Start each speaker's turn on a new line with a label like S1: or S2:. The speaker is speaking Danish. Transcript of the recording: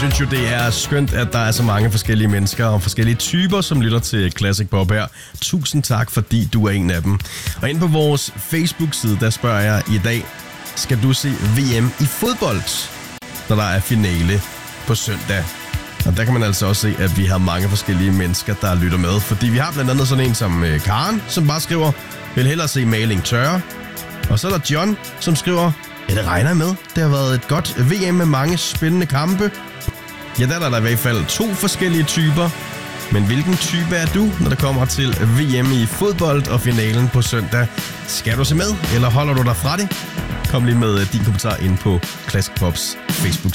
S1: synes jo, det er skønt, at der er så mange forskellige mennesker og forskellige typer, som lytter til Classic Pop her. Tusind tak, fordi du er en af dem. Og inde på vores Facebook-side, der spørger jeg i dag, skal du se VM i fodbold, når der er finale på søndag? Og der kan man altså også se, at vi har mange forskellige mennesker, der lytter med. Fordi vi har blandt andet sådan en som Karen, som bare skriver, vil hellere se maling tørre. Og så er der John, som skriver, ja, det regner med. Det har været et godt VM med mange spændende kampe. Ja, der er der i hvert fald 2 forskellige typer. Men hvilken type er du, når det kommer til VM i fodbold og finalen på søndag? Skal du se med, eller holder du dig fra det? Kom lige med din kommentar ind på Classic Pops Facebook.